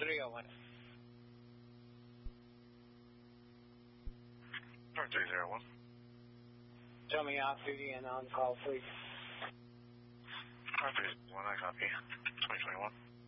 301. North 301. Tell me off-duty and on-call, please. North 301, I copy. 2021.